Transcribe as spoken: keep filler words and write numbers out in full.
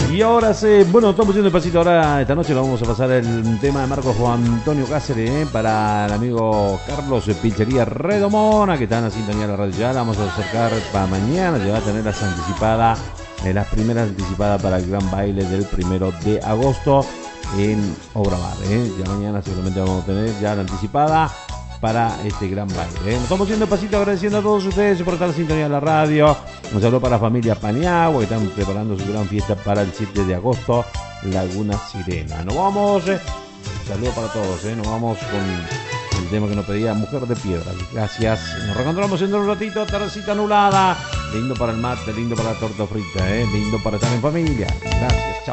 Y ahora sí, bueno, estamos yendo despacito. Ahora esta noche lo vamos a pasar el tema de Marcos Juan Antonio Cáceres, ¿eh? Para el amigo Carlos de Pizzería Redomona, que está en la sintonía de la radio. Ya la vamos a acercar para mañana. Ya va a tener las anticipadas, eh, las primeras anticipadas para el gran baile del primero de agosto en Obra Mar, ¿eh? Ya mañana seguramente vamos a tener ya la anticipada para este gran baile, ¿eh? Nos estamos yendo despacito, agradeciendo a todos ustedes por estar en la sintonía de la radio. Un saludo para la familia Paniagua, que están preparando su gran fiesta para el siete de agosto, Laguna Sirena. Nos vamos, eh. Saludo para todos, ¿eh? Nos vamos con el tema que nos pedía Mujer de Piedra. Gracias. Nos reencontramos en un ratito, tardecita anulada. Lindo para el mate, lindo para la torta frita, ¿eh? Lindo para estar en familia. Gracias.